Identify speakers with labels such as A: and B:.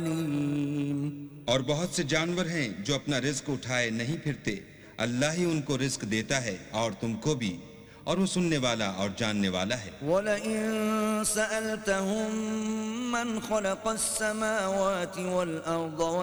A: और बहुत से जानवर हैं जो अपना रिज्क उठाए नहीं फिरते, अल्लाह ही उनको रिज्क देता है और तुमको भी, और वो सुनने वाला और जानने वाला है।
B: वलइन सअल्तहुम मन खलक़स समावाति वल अर्द